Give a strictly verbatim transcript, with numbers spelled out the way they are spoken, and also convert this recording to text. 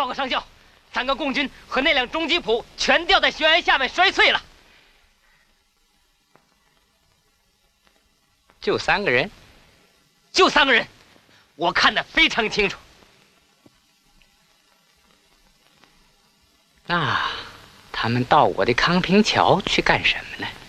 报告上校，三个共军和那辆中吉普全掉在悬崖下面摔碎了。 就三个人？ 就三个人，我看得非常清楚。 那他们到我的康平桥去干什么呢？